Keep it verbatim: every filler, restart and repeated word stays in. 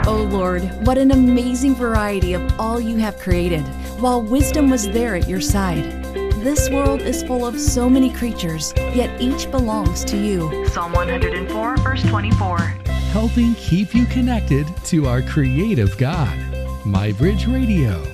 Oh Lord, what an amazing variety of all you have created, while wisdom was there at your side. This world is full of so many creatures, yet each belongs to you. Psalm one hundred four, verse twenty-four. Helping keep you connected to our creative God. MyBridge Radio.